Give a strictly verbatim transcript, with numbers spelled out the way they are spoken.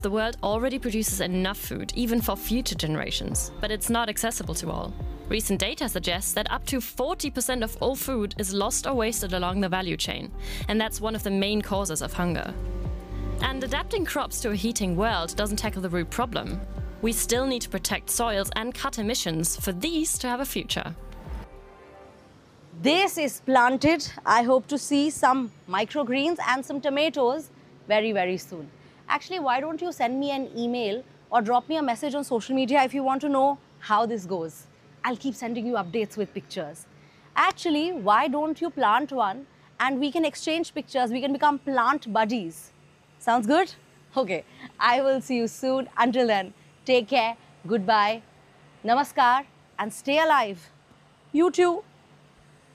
The world already produces enough food, even for future generations, but it's not accessible to all. Recent data suggests that up to forty percent of all food is lost or wasted along the value chain, and that's one of the main causes of hunger. And adapting crops to a heating world doesn't tackle the root problem. We still need to protect soils and cut emissions for these to have a future. This is planted. I hope to see some microgreens and some tomatoes very, very soon. Actually, why don't you send me an email or drop me a message on social media if you want to know how this goes. I'll keep sending you updates with pictures. Actually, why don't you plant one and we can exchange pictures, we can become plant buddies. Sounds good? Okay, I will see you soon. Until then, take care, goodbye, namaskar and stay alive. You too.